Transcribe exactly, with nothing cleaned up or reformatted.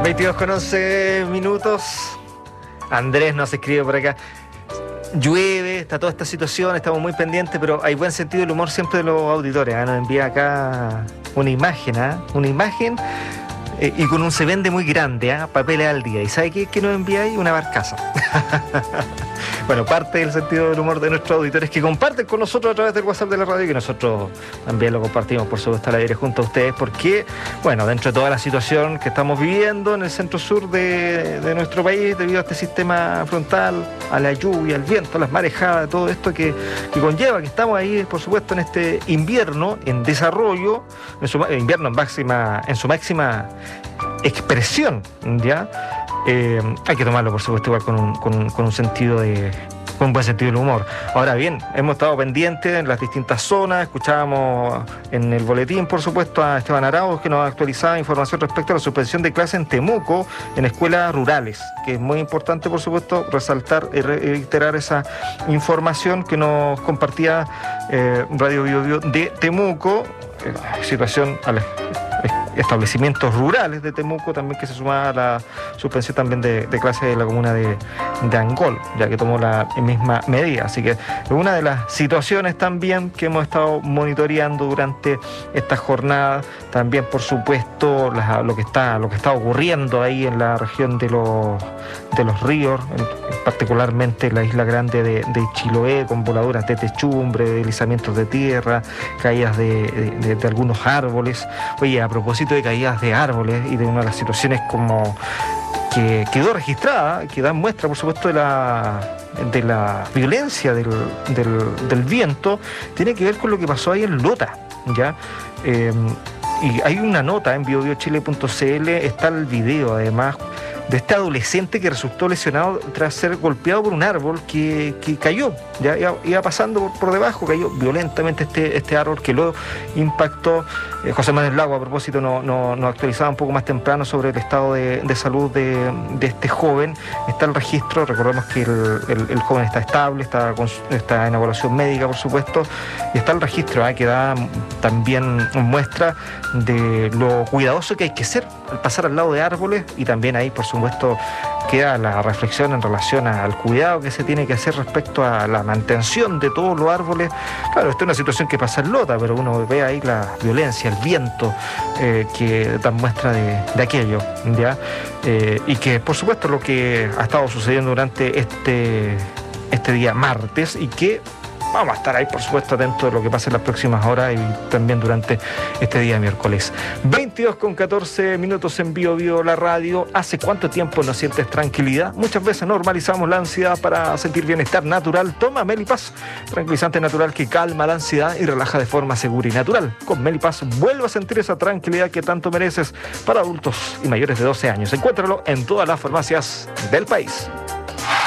veintidós con once minutos. Andrés nos escribe por acá. Llueve, está toda esta situación, estamos muy pendientes, pero hay buen sentido del humor siempre de los auditores. ¿eh? Nos envía acá una imagen, ¿eh? una imagen eh, y con un se vende muy grande, ¿eh? papeles al día. ¿Y sabe qué, qué nos envía ahí? Una barcaza. Bueno, parte del sentido del humor de nuestros auditores que comparten con nosotros a través del WhatsApp de la radio y que nosotros también lo compartimos, por supuesto, al aire junto a ustedes, porque, bueno, dentro de toda la situación que estamos viviendo en el centro-sur de, de nuestro país, debido a este sistema frontal, a la lluvia, al viento, a las marejadas, todo esto que, que conlleva, que estamos ahí, por supuesto, en este invierno en desarrollo, en su, invierno en, máxima, en su máxima expresión, ¿ya? Eh, hay que tomarlo, por supuesto, igual con un, con, con un sentido de... con un buen sentido del humor. Ahora bien, hemos estado pendientes en las distintas zonas, escuchábamos en el boletín, por supuesto, a Esteban Arauz, que nos actualizaba información respecto a la suspensión de clases en Temuco, en escuelas rurales, que es muy importante, por supuesto, resaltar y reiterar esa información que nos compartía eh, Radio Bio Bio de Temuco, eh, situación a la... establecimientos rurales de Temuco también, que se sumaba a la suspensión también de, de clases de la comuna de, de Angol, ya que tomó la misma medida. Así que es una de las situaciones también que hemos estado monitoreando durante esta jornada. También, por supuesto, la, lo que está lo que está ocurriendo ahí en la región de los de los ríos, en, particularmente en la isla grande de, de Chiloé, con voladuras de techumbre, deslizamientos de tierra, caídas de, de, de, de algunos árboles. Oye, a propósito de caídas de árboles y de una de las situaciones como que quedó registrada, que da muestra, por supuesto, de la de la violencia del, del, del viento, tiene que ver con lo que pasó ahí en Lota, ¿ya? Eh, y hay una nota en bio bio chile punto c l, está el video además de este adolescente que resultó lesionado tras ser golpeado por un árbol que, que cayó, ya iba, iba pasando por, por debajo, cayó violentamente este, este árbol que lo impactó. eh, José Manuel Lago, a propósito, nos no, no actualizaba un poco más temprano sobre el estado de, de salud de, de este joven. Está el registro, recordemos que el, el, el joven está estable, está, con, está en evaluación médica, por supuesto, y está el registro ¿eh? que da también muestra de lo cuidadoso que hay que ser al pasar al lado de árboles, y también ahí, por supuesto, queda la reflexión en relación al cuidado que se tiene que hacer respecto a la mantención de todos los árboles. Claro, esta es una situación que pasa en Lota, pero uno ve ahí la violencia, el viento eh, que dan muestra de, de aquello, ¿ya? Eh, y que, por supuesto, lo que ha estado sucediendo durante este, este día martes, y que vamos a estar ahí, por supuesto, atentos de lo que pase en las próximas horas y también durante este día miércoles. veintidós con catorce minutos en Bio Bio, la radio. ¿Hace cuánto tiempo no sientes tranquilidad? Muchas veces normalizamos la ansiedad para sentir bienestar natural. Toma Melipaz, tranquilizante natural que calma la ansiedad y relaja de forma segura y natural. Con Melipaz vuelve a sentir esa tranquilidad que tanto mereces, para adultos y mayores de doce años. Encuéntralo en todas las farmacias del país.